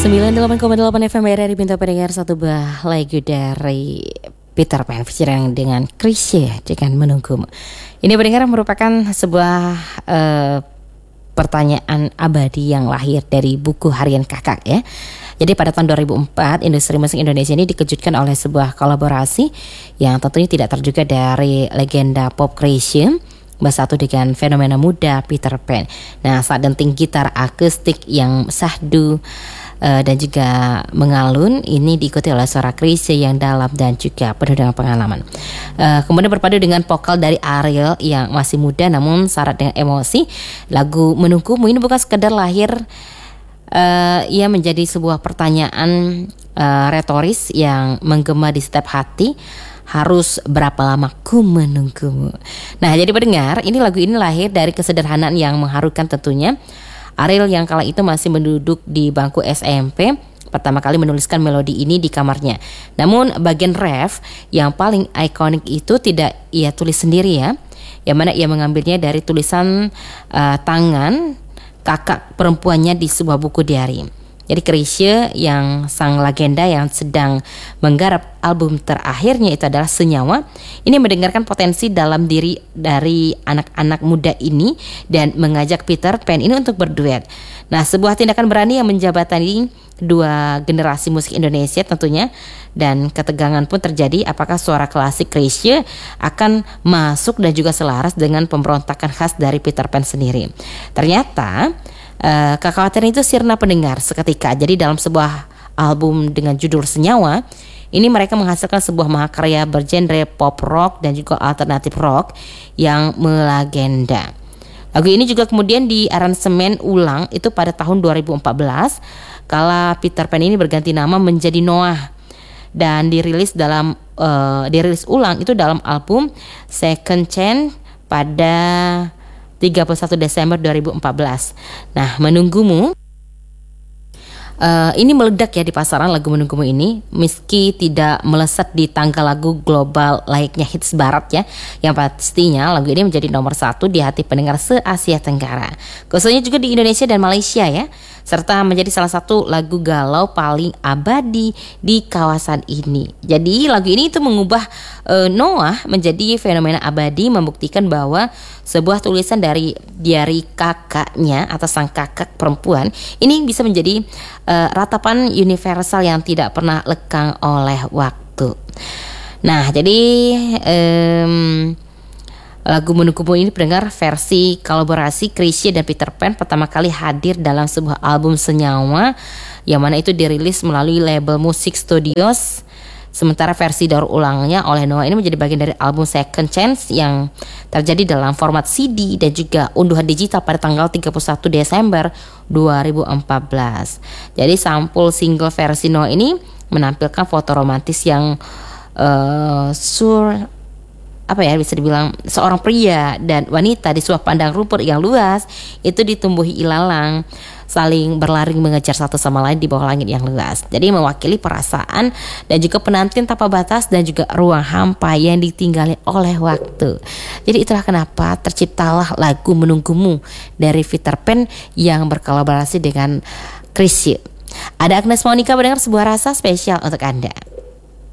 98,8 FM RRI Pintu Pendengar, satu buah lagu dari Peter Pan featuring dengan Chrisye dengan Menunggumu. Ini pendengar merupakan sebuah pertanyaan abadi yang lahir dari buku harian Kakak ya. Jadi pada tahun 2004 industri musik Indonesia ini dikejutkan oleh sebuah kolaborasi yang tentunya tidak terduga dari legenda pop Chrisye bersatu dengan fenomena muda Peter Pan. Nah, saat denting gitar akustik yang sahdu dan juga mengalun ini diikuti oleh suara Chrisye yang dalam dan juga penuh dengan pengalaman. Kemudian berpadu dengan vokal dari Ariel yang masih muda namun syarat dengan emosi. Lagu Menunggumu ini bukan sekedar lahir, ia menjadi sebuah pertanyaan retoris yang menggema di setiap hati. Harus berapa lama ku menunggumu. Nah, jadi pendengar, lagu ini lahir dari kesederhanaan yang mengharukan tentunya. Ariel yang kala itu masih menduduk di bangku SMP pertama kali menuliskan melodi ini di kamarnya. Namun bagian ref yang paling ikonik itu tidak ia tulis sendiri ya. Yang mana ia mengambilnya dari tulisan tangan kakak perempuannya di sebuah buku diari. Jadi Chrisye yang sang legenda yang sedang menggarap album terakhirnya itu adalah Senyawa. Ini mendengarkan potensi dalam diri dari anak-anak muda ini dan mengajak Peter Pan ini untuk berduet. Nah, sebuah tindakan berani yang menjabatani dua generasi musik Indonesia tentunya, dan ketegangan pun terjadi apakah suara klasik Chrisye akan masuk dan juga selaras dengan pemberontakan khas dari Peter Pan sendiri. Ternyata kekhawatiran itu sirna pendengar seketika. Jadi dalam sebuah album dengan judul Senyawa ini mereka menghasilkan sebuah mahakarya bergenre pop rock dan juga alternatif rock yang melegenda. Lagu ini juga kemudian diaransemen ulang itu pada tahun 2014 kala Peter Pan ini berganti nama menjadi Noah dan dirilis ulang itu dalam album Second Chance pada 31 Desember 2014. Nah, Menunggumu ini meledak ya di pasaran. Lagu Menunggumu ini meski tidak melesat di tangga lagu global layaknya hits barat ya, yang pastinya lagu ini menjadi nomor 1 di hati pendengar se-Asia Tenggara, khususnya juga di Indonesia dan Malaysia ya, serta menjadi salah satu lagu galau paling abadi di kawasan ini. Jadi lagu ini itu mengubah Noah menjadi fenomena abadi, membuktikan bahwa sebuah tulisan dari diari kakaknya atau sang kakak perempuan ini bisa menjadi ratapan universal yang tidak pernah lekang oleh waktu. Nah, jadi lagu Menunggumu ini pendengar versi kolaborasi Chrisye dan Peter Pan pertama kali hadir dalam sebuah album Senyawa yang mana itu dirilis melalui label Music Studios. Sementara versi daur ulangnya oleh Noah ini menjadi bagian dari album Second Chance yang terjadi dalam format CD dan juga unduhan digital pada tanggal 31 Desember 2014. Jadi sampul single versi Noah ini menampilkan foto romantis yang bisa dibilang seorang pria dan wanita di sebuah padang rumput yang luas itu ditumbuhi ilalang saling berlari mengejar satu sama lain di bawah langit yang luas. Jadi mewakili perasaan dan juga penantian tanpa batas dan juga ruang hampa yang ditinggali oleh waktu. Jadi itulah kenapa terciptalah lagu Menunggumu dari Peter Pan yang berkolaborasi dengan Chrisye. Ada Agnes Monica mendengar sebuah rasa spesial untuk Anda.